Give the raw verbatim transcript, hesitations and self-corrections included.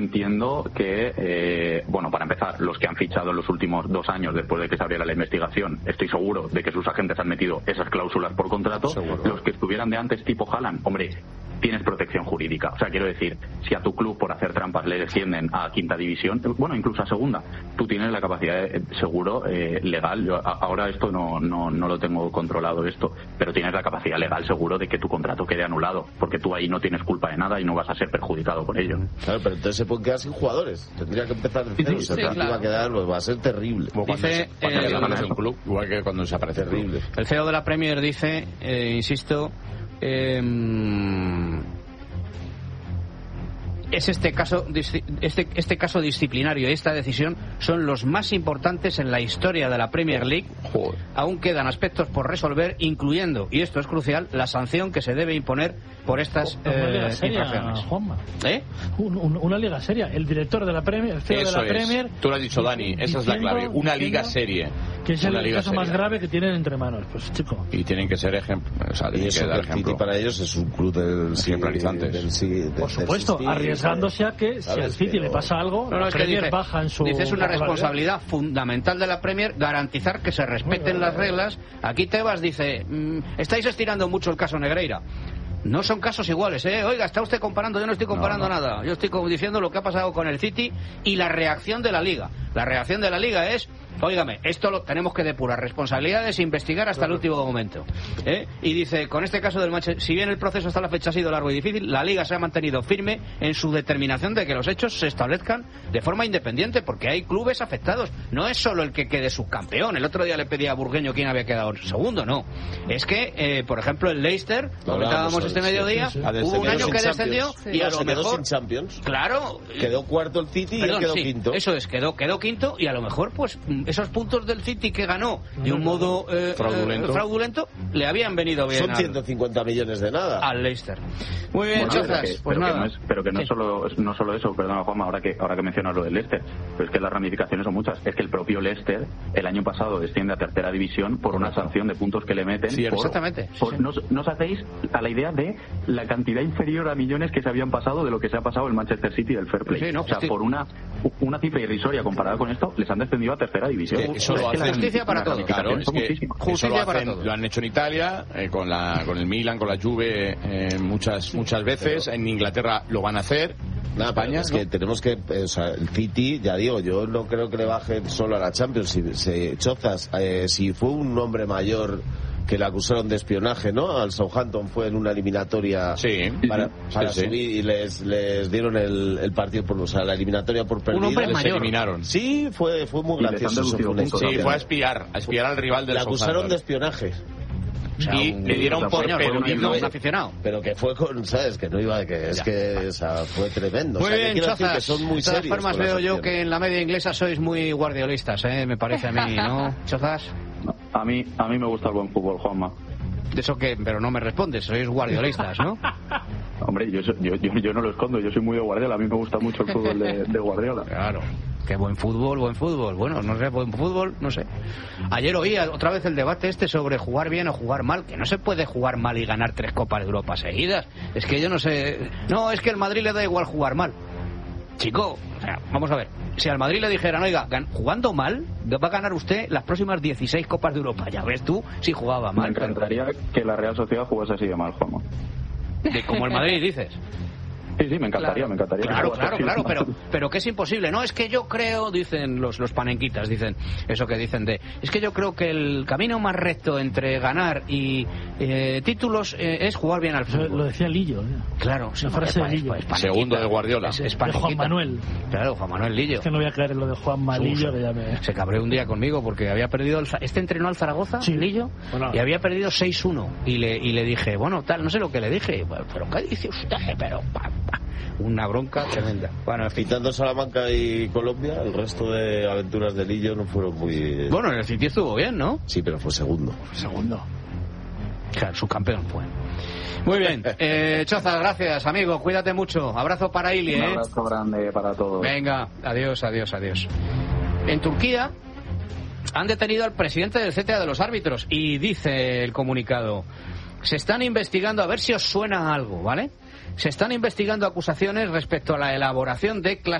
Entiendo que, eh, bueno, para empezar, los que han fichado en los últimos dos años después de que se abriera la investigación, estoy seguro de que sus agentes han metido esas cláusulas por contrato. Seguro. Los que estuvieran de antes, tipo Haaland, hombre, tienes protección jurídica. O sea, quiero decir, si a tu club por hacer trampas le descienden a quinta división, bueno, incluso a segunda, tú tienes la capacidad de, seguro eh, legal. Yo a, ahora esto no, no, no lo tengo controlado esto, pero tienes la capacidad legal seguro de que tu contrato quede anulado, porque tú ahí no tienes culpa de nada y no vas a ser perjudicado por ello. Claro, pero entonces se pueden quedar sin jugadores. Tendría que empezar de cero. Sí, sí, claro. Va a quedar, pues va a ser terrible. Dice, cuando se, cuando eh, un club, igual que cuando se aparece terrible. El C E O de la Premier dice, eh, insisto, eh, es este caso este este caso disciplinario y esta decisión son los más importantes en la historia de la Premier League. Joder. Aún quedan aspectos por resolver, incluyendo, y esto es crucial, la sanción que se debe imponer por estas una eh, liga seria, infracciones. Juanma. ¿Eh? Un, un, una liga seria. El director de la Premier, el C E O Eso de la es. Premier. Tú lo has dicho, Dani, esa es la clave. Una liga seria. Que es el una liga caso seria. más grave que tienen entre manos. Pues, chico. Y tienen que ser ejemplos. O sea, y eso que dar que el ejemplo. City para ellos es un club del ejemplarizantes. Del, del, del, Por supuesto, del arriesgándose a que si al City le pasa algo, no, no, la es que Premier dice, baja en su... dice, es una barbaridad. responsabilidad fundamental de la Premier garantizar que se respeten las reglas. Aquí Tebas dice, mmm, estáis estirando mucho el caso Negreira. No son casos iguales, ¿eh? Oiga, está usted comparando, yo no estoy comparando no, no. nada. Yo estoy diciendo lo que ha pasado con el City y la reacción de la Liga. La reacción de la Liga es, óigame, esto lo tenemos que depurar responsabilidades e investigar hasta claro. el último momento. ¿Eh? Y dice, con este caso del Manchester, si bien el proceso hasta la fecha ha sido largo y difícil, la Liga se ha mantenido firme en su determinación de que los hechos se establezcan de forma independiente, porque hay clubes afectados. No es solo el que quede subcampeón. El otro día le pedía a Burgueño quién había quedado segundo, no. Es que, eh, por ejemplo, el Leicester, comentábamos este mediodía, sí, sí, sí. hubo un año que descendió sí. y a lo se mejor... quedó sin Champions. Claro. Quedó cuarto el City y Perdón, él quedó sí, quinto. Eso es, quedó, quedó quinto y a lo mejor, pues, esos puntos del City que ganó de un modo eh, fraudulento. Eh, fraudulento le habían venido bien. Son ciento cincuenta millones de nada. Al Leicester. Muy bien, bueno, Chozas. Que, pues pero, nada. Que no es, pero que no, sí. es solo, no solo eso, perdona Juanma, ahora que, ahora que mencionas lo del Leicester, pero es que las ramificaciones son muchas. Es que el propio Leicester el año pasado desciende a tercera división por una sanción de puntos que le meten. Sí, por, exactamente. Sí, por, sí. No, no os hacéis a la idea de la cantidad inferior a millones que se habían pasado de lo que se ha pasado el Manchester City del Fair Play. Sí, no, o sea, justi- por una una cifra irrisoria comparada con esto, les han descendido a tercera división. Es que eso lo es que hacen, justicia para todos. Claro, es que justicia lo, hacen, para lo han hecho en Italia, eh, con la con el Milan, con la Juve, eh, muchas muchas veces. Pero en Inglaterra lo van a hacer. Nada, España, es ¿no? que tenemos que, o sea, el City, ya digo, yo no creo que le baje solo a la Champions. Si, si Chozas, eh, si fue un hombre mayor que le acusaron de espionaje, ¿no? Al Southampton fue en una eliminatoria sí, para, para sí, subir sí. y les, les dieron el, el partido por, o sea, la eliminatoria por perdida. Un hombre les mayor. eliminaron. Sí, fue fue muy gracioso. Eso, fue sí, fue a espiar, a espiar al rival del Le acusaron de espionaje. O sea, y un, le dieron por perdido un aficionado. Pero que fue con, ¿sabes? Que no iba, que es ya. que o sea, fue tremendo. Muy o sea, bien, Chozas. Que son muy de todas formas veo yo acciones. que en la media inglesa sois muy guardiolistas, ¿eh? Me parece a mí, ¿no, Chozas? No, a mí, a mí me gusta el buen fútbol, Juanma. De eso que, pero no me respondes, sois guardiolistas, ¿no? Hombre, yo, yo, yo, yo no lo escondo, yo soy muy de Guardiola, a mí me gusta mucho el fútbol de, de Guardiola. Claro, qué buen fútbol, buen fútbol. Bueno, no sé, buen fútbol, no sé. Ayer oía otra vez el debate este sobre jugar bien o jugar mal, que no se puede jugar mal y ganar tres Copas de Europa seguidas. Es que yo no sé... No, es que al Madrid le da igual jugar mal. Chico, o sea, vamos a ver. Si al Madrid le dijeran, oiga, jugando mal, va a ganar usted las próximas dieciséis Copas de Europa. Ya ves tú si jugaba mal. Me encantaría pero... que la Real Sociedad jugase así de mal, Juanma. De como el Madrid, dices. Sí, sí, me encantaría, claro. me encantaría. Claro, claro, claro, pero, pero que es imposible. No, es que yo creo, dicen los, los panenquitas, dicen eso que dicen de... Es que yo creo que el camino más recto entre ganar y eh, títulos eh, es jugar bien al fútbol. Lo decía Lillo. ¿eh? Claro, la frase de Lillo. Es, es segundo de Guardiola. Es, es de Juan Manuel. Claro, Juan Manuel Lillo. Es que no voy a caer en lo de Juan Malillo. Que ya me... Se cabreó un día conmigo porque había perdido... El, este entrenó al Zaragoza, sí. Lillo, bueno. Y había perdido seis uno. Y le, y le dije, bueno, tal, no sé lo que le dije. Pero ¿qué dice usted? Pero... Pa, pa. Una bronca tremenda. Bueno, en fin. Quitando Salamanca y Colombia, el resto de aventuras de Lillo no fueron muy... Bueno, en el City estuvo bien, ¿no? Sí, pero fue segundo. Segundo. Claro, subcampeón fue. Muy bien. Eh, Chozas, gracias, amigo. Cuídate mucho. Abrazo para Ili, ¿eh? Un abrazo grande para todos. Venga, adiós, adiós, adiós. En Turquía han detenido al presidente del C T A de los árbitros y dice el comunicado: se están investigando, a ver si os suena algo, ¿vale? se están investigando acusaciones respecto a la elaboración de